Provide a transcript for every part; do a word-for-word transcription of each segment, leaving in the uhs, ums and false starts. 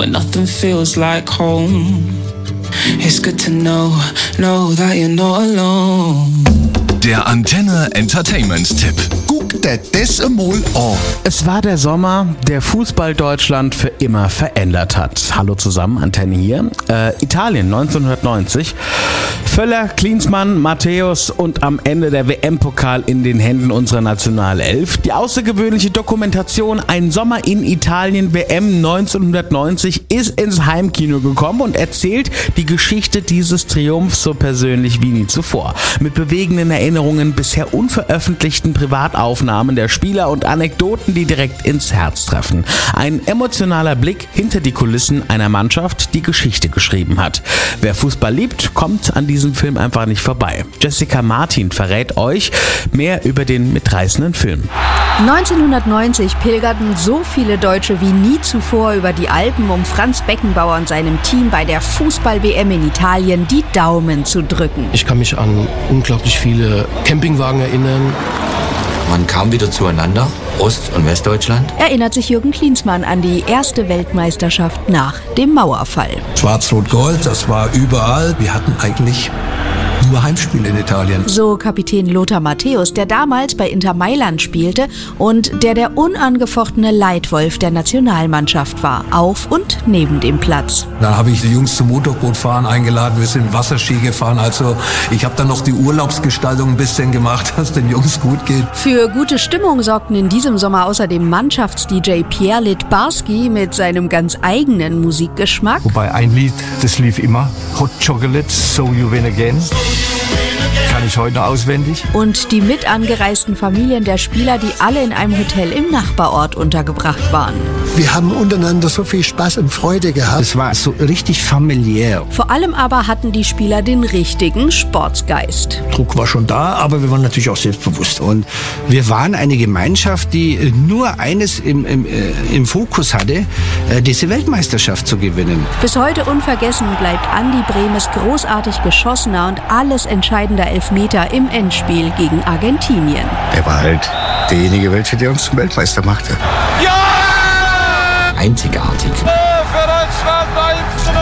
when nothing feels like home. It's good to know, know that you're not alone. Der Antenne Entertainment-Tipp. Guck dir das einmal an. Es war der Sommer, der Fußball Deutschland für immer verändert hat. Hallo zusammen, Antenne hier. Äh, Italien neunzehnhundertneunzig. Völler, Klinsmann, Matthäus und am Ende der W M-Pokal in den Händen unserer Nationalelf. Die außergewöhnliche Dokumentation Ein Sommer in Italien W M neunzehnhundertneunzig ist ins Heimkino gekommen und erzählt die Geschichte dieses Triumphs so persönlich wie nie zuvor. Mit bewegenden Erinnerungen, bisher unveröffentlichten Privataufnahmen der Spieler und Anekdoten, die direkt ins Herz treffen. Ein emotionaler Blick hinter die Kulissen einer Mannschaft, die Geschichte geschrieben hat. Wer Fußball liebt, kommt an diesem Film einfach nicht vorbei. Jessica Martin verrät euch mehr über den mitreißenden Film. neunzehnhundertneunzig pilgerten so viele Deutsche wie nie zuvor über die Alpen, um Franz Beckenbauer und seinem Team bei der Fußball-W M in Italien die Daumen zu drücken. Ich kann mich an unglaublich viele Campingwagen erinnern. Man kam wieder zueinander, Ost- und Westdeutschland. Erinnert sich Jürgen Klinsmann an die erste Weltmeisterschaft nach dem Mauerfall. Schwarz-Rot-Gold, das war überall. Wir hatten eigentlich nur Heimspiele in Italien. So Kapitän Lothar Matthäus, der damals bei Inter Mailand spielte und der der unangefochtene Leitwolf der Nationalmannschaft war, auf und neben dem Platz. Dann habe ich die Jungs zum Motorbootfahren eingeladen, wir sind Wasserski gefahren. Also ich habe dann noch die Urlaubsgestaltung ein bisschen gemacht, dass es den Jungs gut geht. Für gute Stimmung sorgten in diesem Sommer außerdem Mannschafts-D J Pierre Littbarski mit seinem ganz eigenen Musikgeschmack. Wobei ein Lied, das lief immer, Hot Chocolate, So You Win Again. Kann ich heute auswendig. Und die mit angereisten Familien der Spieler, die alle in einem Hotel im Nachbarort untergebracht waren. Wir haben untereinander so viel Spaß und Freude gehabt. Es war so richtig familiär. Vor allem aber hatten die Spieler den richtigen Sportsgeist. Druck war schon da, aber wir waren natürlich auch selbstbewusst. Und wir waren eine Gemeinschaft, die nur eines im, im, äh, im Fokus hatte, äh, diese Weltmeisterschaft zu gewinnen. Bis heute unvergessen bleibt Andi Brehmes großartig geschossener und alles entscheidender Elfmeter im Endspiel gegen Argentinien. Er war halt derjenige, welcher der uns zum Weltmeister machte. Ja! Einzigartig. Für Deutschland eins zu null.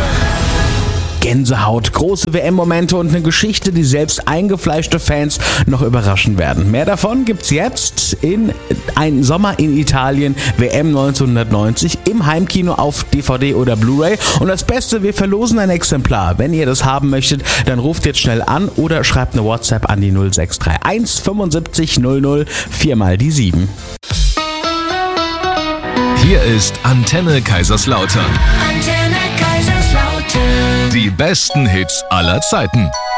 Gänsehaut, große W M-Momente und eine Geschichte, die selbst eingefleischte Fans noch überraschen werden. Mehr davon gibt's jetzt in Ein Sommer in Italien W M neunzehnhundertneunzig im Heimkino auf D V D oder Blu-ray. Und das Beste, wir verlosen ein Exemplar. Wenn ihr das haben möchtet, dann ruft jetzt schnell an oder schreibt eine WhatsApp an die null sechs drei eins fünfundsiebzig null null vier mal die sieben. Hier ist Antenne Kaiserslautern. Antenne Kaiserslautern. Die besten Hits aller Zeiten.